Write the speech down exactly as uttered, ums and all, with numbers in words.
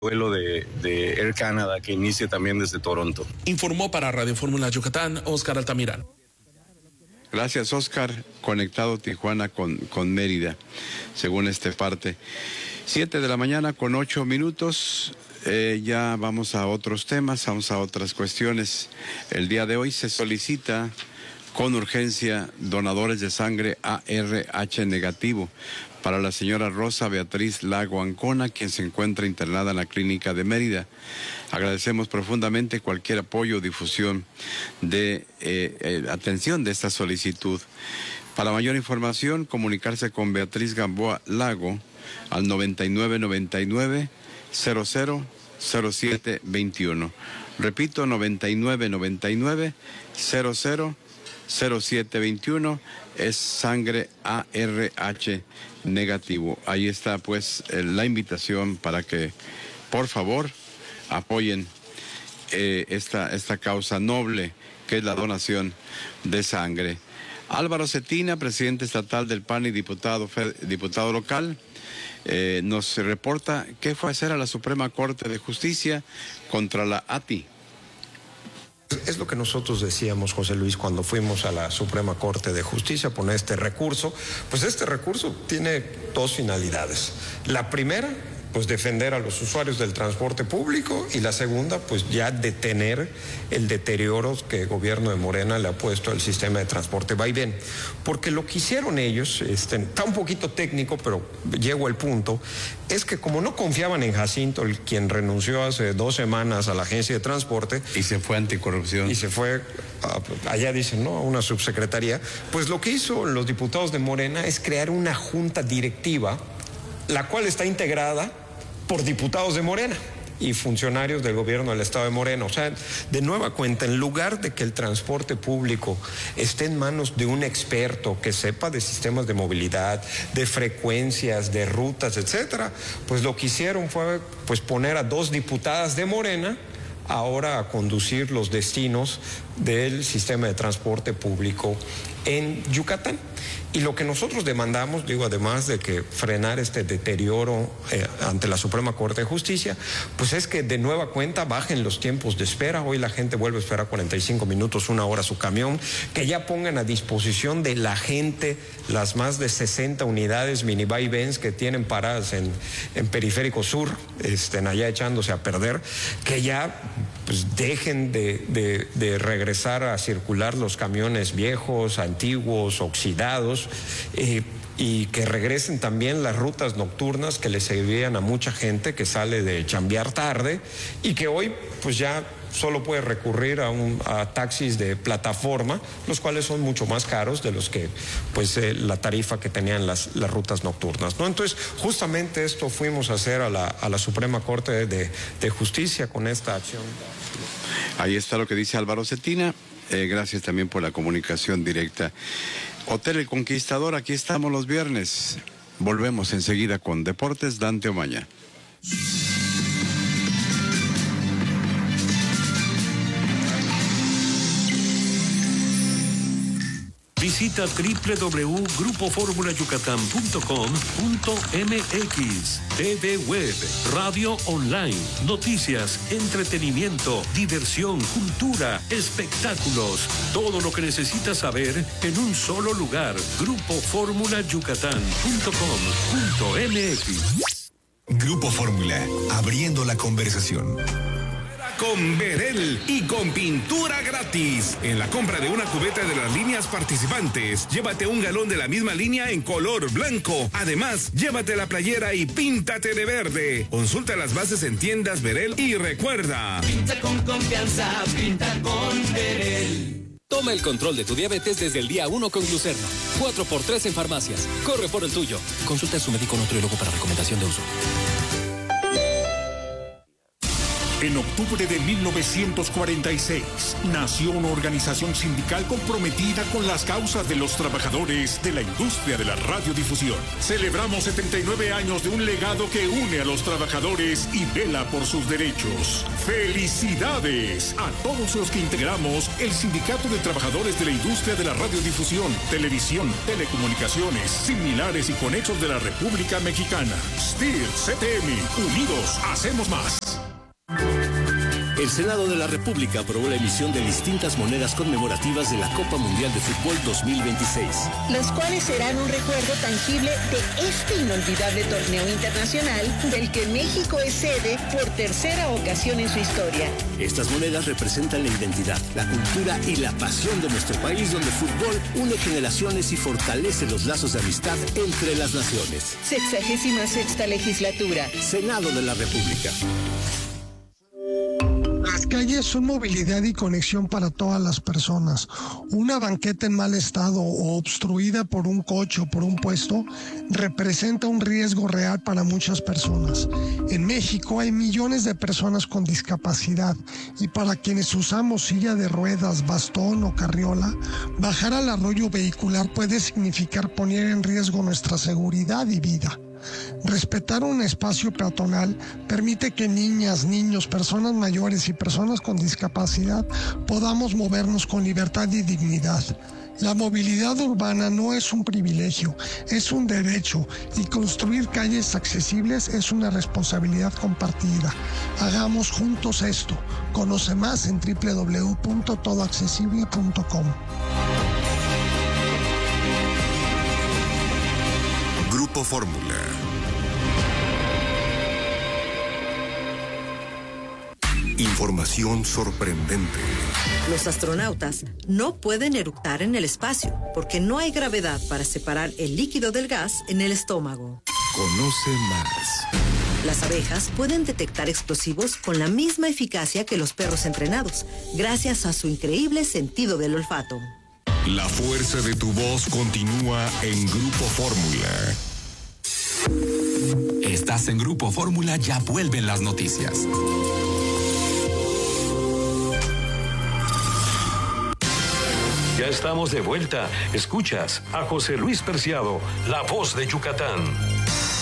vuelo de, de Air Canada que inicie también desde Toronto. Informó para Radio Fórmula Yucatán, Oscar Altamirano. Gracias, Oscar. Conectado Tijuana con, con Mérida, según este parte. Siete de la mañana con ocho minutos. Eh, ya vamos a otros temas, vamos a otras cuestiones. El día de hoy se solicita con urgencia donadores de sangre A R H negativo para la señora Rosa Beatriz Lago Ancona, quien se encuentra internada en la clínica de Mérida. Agradecemos profundamente cualquier apoyo o difusión de eh, eh, atención de esta solicitud. Para mayor información, comunicarse con Beatriz Gamboa Lago al noventa y nueve noventa y nueve cero cero cero siete veintiuno. Repito, noventa y nueve noventa y nueve cero cero cero siete veintiuno. Es sangre A R H negativo. Ahí está pues la invitación para que por favor apoyen eh, esta, esta causa noble que es la donación de sangre. Álvaro Cetina, presidente estatal del P A N y diputado, diputado local, eh, nos reporta qué fue a hacer a la Suprema Corte de Justicia contra la A T I. Es lo que nosotros decíamos, José Luis, cuando fuimos a la Suprema Corte de Justicia a poner este recurso. Pues este recurso tiene dos finalidades. La primera, pues defender a los usuarios del transporte público, y la segunda, pues ya detener el deterioro que el gobierno de Morena le ha puesto al sistema de transporte vaivén. Porque lo que hicieron ellos, este, está un poquito técnico, pero llego al punto, es que como no confiaban en Jacinto, el, quien renunció hace dos semanas a la agencia de transporte. Y se fue a anticorrupción. Y se fue, a, allá dicen, ¿no?, a una subsecretaría. Pues lo que hizo los diputados de Morena es crear una junta directiva, la cual está integrada por diputados de Morena y funcionarios del gobierno del estado de Morena. O sea, de nueva cuenta, en lugar de que el transporte público esté en manos de un experto que sepa de sistemas de movilidad, de frecuencias, de rutas, etcétera, pues lo que hicieron fue pues poner a dos diputadas de Morena ahora a conducir los destinos del sistema de transporte público en Yucatán. Y lo que nosotros demandamos, digo, además de que frenar este deterioro eh, ante la Suprema Corte de Justicia, pues es que de nueva cuenta bajen los tiempos de espera. Hoy la gente vuelve a esperar cuarenta y cinco minutos, una hora su camión, que ya pongan a disposición de la gente las más de sesenta unidades mini vaivén que tienen paradas en, en Periférico Sur, estén allá echándose a perder, que ya pues dejen de, de, de regresar a circular los camiones viejos, antiguos, oxidados, eh, y que regresen también las rutas nocturnas que le servían a mucha gente que sale de chambear tarde y que hoy pues ya solo puede recurrir a, un, a taxis de plataforma, los cuales son mucho más caros de los que, pues, eh, la tarifa que tenían las, las rutas nocturnas, ¿no? Entonces, justamente esto fuimos a hacer a la, a la Suprema Corte de, de Justicia con esta acción. Ahí está lo que dice Álvaro Cetina. Eh, gracias también por la comunicación directa. Hotel El Conquistador, aquí estamos los viernes. Volvemos enseguida con Deportes, Dante Omaña. Visita doble u doble u doble u punto grupo fórmula yucatán punto com punto m x. T V Web, radio online, noticias, entretenimiento, diversión, cultura, espectáculos. Todo lo que necesitas saber en un solo lugar. grupo fórmula yucatán punto com punto m x. Grupo Fórmula, abriendo la conversación. Con Verel y con pintura gratis. En la compra de una cubeta de las líneas participantes, llévate un galón de la misma línea en color blanco. Además, llévate la playera y píntate de verde. Consulta las bases en tiendas Verel y recuerda: pinta con confianza, pinta con Verel. Toma el control de tu diabetes desde el día uno con Glucerna. cuatro por tres en farmacias. Corre por el tuyo. Consulta a su médico nutriólogo para recomendación de uso. En octubre de mil novecientos cuarenta y seis, nació una organización sindical comprometida con las causas de los trabajadores de la industria de la radiodifusión. Celebramos setenta y nueve años de un legado que une a los trabajadores y vela por sus derechos. ¡Felicidades a todos los que integramos el Sindicato de Trabajadores de la Industria de la Radiodifusión, Televisión, Telecomunicaciones, similares y conexos de la República Mexicana! S T I R, C T M, unidos hacemos más. El Senado de la República aprobó la emisión de distintas monedas conmemorativas de la Copa Mundial de Fútbol dos mil veintiséis. Los cuales serán un recuerdo tangible de este inolvidable torneo internacional del que México es sede por tercera ocasión en su historia. Estas monedas representan la identidad, la cultura y la pasión de nuestro país, donde el fútbol une generaciones y fortalece los lazos de amistad entre las naciones. Sexagésima sexta legislatura. Senado de la República. Las calles son movilidad y conexión para todas las personas. Una banqueta en mal estado o obstruida por un coche o por un puesto representa un riesgo real para muchas personas. En México hay millones de personas con discapacidad y para quienes usamos silla de ruedas, bastón o carriola, bajar al arroyo vehicular puede significar poner en riesgo nuestra seguridad y vida. Respetar un espacio peatonal permite que niñas, niños, personas mayores y personas con discapacidad podamos movernos con libertad y dignidad. La movilidad urbana no es un privilegio, es un derecho, y construir calles accesibles es una responsabilidad compartida. Hagamos juntos esto. Conoce más en doble u doble u doble u punto todo accesible punto com. Grupo Fórmula. Información sorprendente. Los astronautas no pueden eructar en el espacio porque no hay gravedad para separar el líquido del gas en el estómago. Conoce más. Las abejas pueden detectar explosivos con la misma eficacia que los perros entrenados, gracias a su increíble sentido del olfato. La fuerza de tu voz continúa en Grupo Fórmula. Estás en Grupo Fórmula, ya vuelven las noticias. Ya estamos de vuelta. Escuchas a José Luis Preciado, la voz de Yucatán.